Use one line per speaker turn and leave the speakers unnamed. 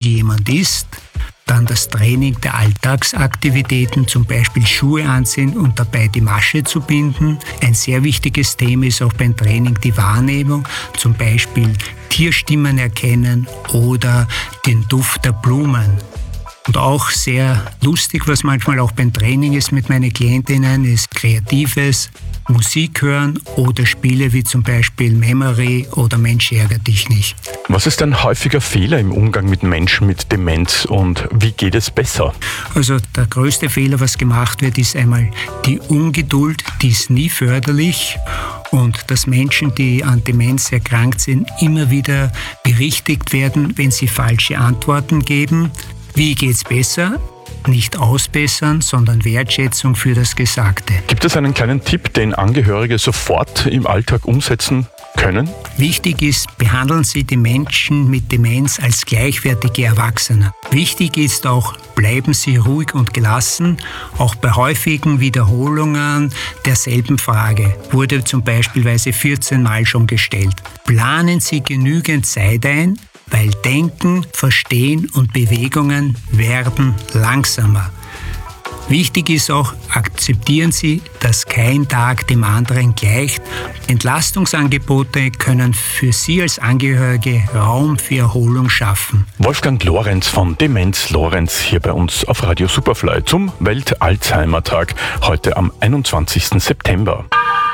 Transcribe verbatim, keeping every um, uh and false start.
wie jemand ist. Dann das Training der Alltagsaktivitäten, zum Beispiel Schuhe anziehen und dabei die Masche zu binden. Ein sehr wichtiges Thema ist auch beim Training die Wahrnehmung, zum Beispiel Tierstimmen erkennen oder den Duft der Blumen. Und auch sehr lustig, was manchmal auch beim Training ist mit meinen Klientinnen, ist kreatives Musik hören oder Spiele wie zum Beispiel Memory oder Mensch ärger dich nicht.
Was ist ein häufiger Fehler im Umgang mit Menschen mit Demenz und wie geht es besser?
Also der größte Fehler, was gemacht wird, ist einmal die Ungeduld, die ist nie förderlich. Und dass Menschen, die an Demenz erkrankt sind, immer wieder berichtigt werden, wenn sie falsche Antworten geben. Wie geht's besser? Nicht ausbessern, sondern Wertschätzung für das Gesagte.
Gibt es einen kleinen Tipp, den Angehörige sofort im Alltag umsetzen können?
Wichtig ist, behandeln Sie die Menschen mit Demenz als gleichwertige Erwachsene. Wichtig ist auch, bleiben Sie ruhig und gelassen. Auch bei häufigen Wiederholungen derselben Frage wurde zum Beispiel vierzehn Mal schon gestellt. Planen Sie genügend Zeit ein, weil Denken, Verstehen und Bewegungen werden langsamer. Wichtig ist auch, akzeptieren Sie, dass kein Tag dem anderen gleicht. Entlastungsangebote können für Sie als Angehörige Raum für Erholung schaffen.
Wolfgang Lorenz von Demenz Lorenz hier bei uns auf Radio Superfly zum Welt-Alzheimer-Tag heute am einundzwanzigsten September.